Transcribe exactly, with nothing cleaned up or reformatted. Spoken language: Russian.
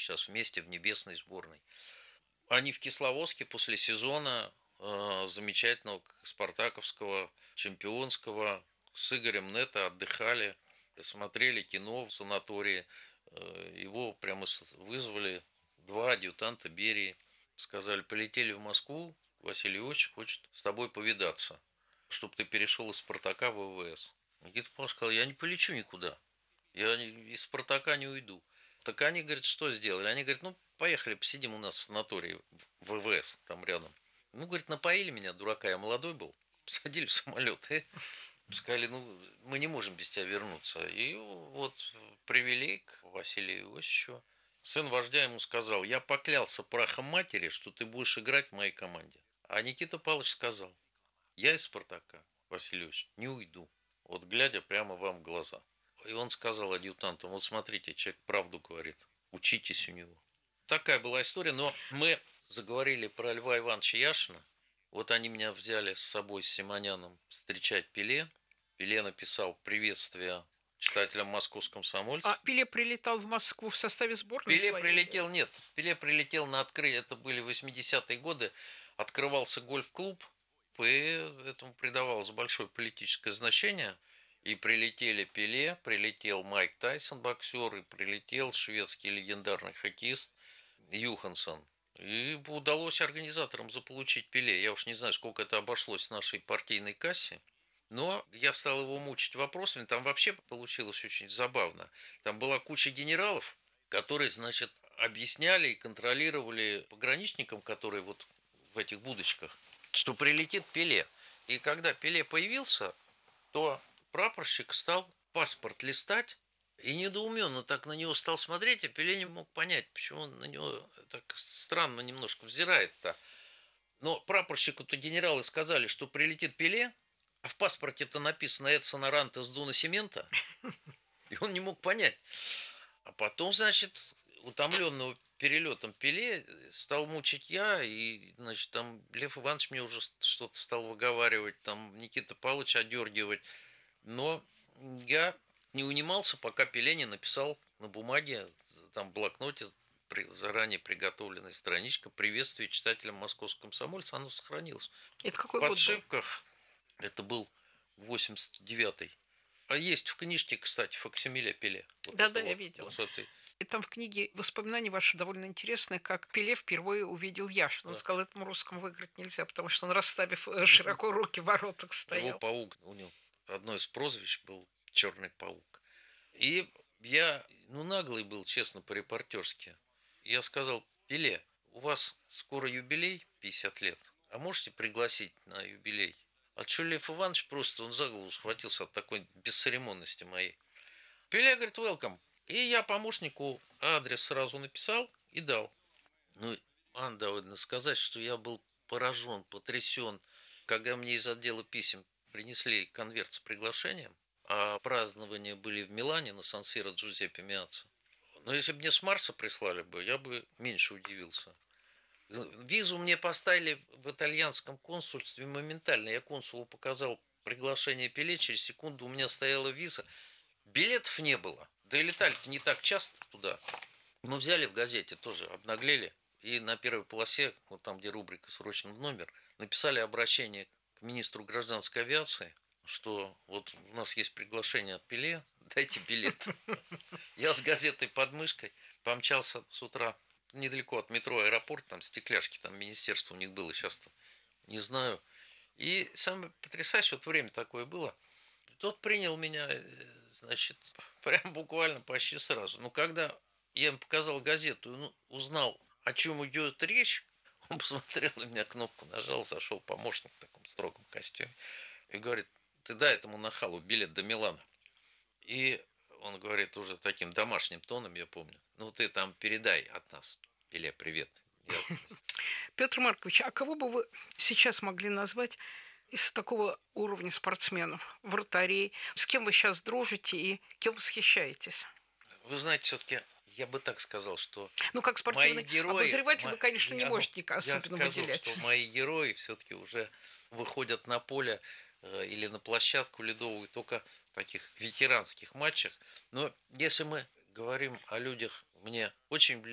сейчас вместе в небесной сборной. Они в Кисловодске после сезона э, замечательного спартаковского, чемпионского с Игорем Нето отдыхали, смотрели кино в санатории. Э, его прямо вызвали два адъютанта Берии. Сказали, полетели в Москву, Василий Иосифович хочет с тобой повидаться, чтобы ты перешел из Спартака в ВВС. Никита Павлович сказал, я не полечу никуда, я из Спартака не уйду. Так они, говорят, что сделали? Они говорят, ну, поехали, посидим у нас в санатории, в ВВС, там рядом. Ну, говорит, напоили меня, дурака, я молодой был, посадили в самолет и сказали, ну, мы не можем без тебя вернуться. И вот привели к Василию Иосифовичу. Сын вождя ему сказал, я поклялся прахом матери, что ты будешь играть в моей команде. А Никита Павлович сказал, я из Спартака, Василий Иосифович, не уйду. Вот глядя прямо вам в глаза. И он сказал адъютантам, вот смотрите, человек правду говорит, учитесь у него. Такая была история, но мы заговорили про Льва Ивановича Яшина. Вот они меня взяли с собой с Симоняном встречать Пеле. Пеле написал приветствие читателям «Московском комсомольце». А Пеле прилетал в Москву в составе сборной Пеле своей? прилетел, нет, Пеле прилетел на открытие, это были восьмидесятые годы, открывался гольф-клуб, поэтому придавалось большое политическое значение. И прилетели Пеле, прилетел Майк Тайсон, боксер, и прилетел шведский легендарный хоккеист Юхансон. И удалось организаторам заполучить Пеле. Я уж не знаю, сколько это обошлось нашей партийной кассе. Но я стал его мучить вопросами. Там вообще получилось очень забавно. Там была куча генералов, которые, значит, объясняли и контролировали пограничникам, которые вот в этих будочках, что прилетит Пеле. И когда Пеле появился, то прапорщик стал паспорт листать и недоуменно так на него стал смотреть, а Пеле не мог понять, почему он на него так странно немножко взирает-то. Но прапорщику-то генералы сказали, что прилетит Пеле, а в паспорте-то написано Эдсон Арантес Дуна Семента, и он не мог понять. А потом, значит, утомленного перелетом Пеле стал мучить я, и, значит, там Лев Иванович мне уже что-то стал выговаривать, там Никита Павлович одергивать. Но я не унимался, пока Пеле не написал на бумаге, там в блокноте, заранее приготовленная страничка приветствия читателям «Московского комсомольца», оно сохранилось. Это какой В год был? подшивках, это был восемьдесят девятый. А есть в книжке, кстати, факсимиле Пеле. Вот Да-да, вот, я видела. двадцатый. И там в книге воспоминания ваши довольно интересные, как Пеле впервые увидел Яшина. Он Да. сказал, этому русскому выиграть нельзя, потому что он, расставив широко руки в воротах, стоял. Его паук, у него одно из прозвищ был «Черный паук». И я, ну, наглый был, честно, по-репортерски. Я сказал, Пеле, у вас скоро юбилей, пятьдесят лет, а можете пригласить на юбилей? А что Лев Иванович просто, он за голову схватился от такой бесцеремонности моей. Пеле говорит, welcome. И я помощнику адрес сразу написал и дал. Ну, Анна довольно сказать, что я был поражен, потрясен, когда мне из отдела писем принесли конверт с приглашением, а празднования были в Милане на Сан-Сиро Джузеппе Меаццо. Но если бы мне с Марса прислали бы, я бы меньше удивился. Визу мне поставили в итальянском консульстве моментально. Я консулу показал приглашение Пеле, через секунду у меня стояла виза. Билетов не было. Да и летали-то не так часто туда. Мы взяли в газете, тоже обнаглели. И на первой полосе, вот там, где рубрика «Срочно в номер», написали обращение к министру гражданской авиации, что вот у нас есть приглашение от Пеле, дайте билет. Я с газетой под мышкой помчался с утра недалеко от метро «Аэропорт», там стекляшки, там министерство у них было, сейчас-то не знаю. И самое потрясающее, вот время такое было, тот принял меня, значит, прям буквально почти сразу. Но когда я ему показал газету и ну, узнал, о чем идет речь, он посмотрел на меня, кнопку нажал, зашел помощник в таком строгом костюме и говорит, ты дай этому нахалу билет до Милана. И он говорит уже таким домашним тоном, я помню, ну ты там передай от нас, Пеле, привет. Я... Петр Маркович, а кого бы вы сейчас могли назвать из такого уровня спортсменов, вратарей? С кем вы сейчас дружите и кем восхищаетесь? Вы знаете, все-таки я бы так сказал, что ну как спортивный герои, обозреватель, мо... вы, конечно, не я, можете никак особенно я скажу, выделять. что мои герои все-таки уже выходят на поле э, или на площадку ледовую только в таких ветеранских матчах. Но если мы говорим о людях мне очень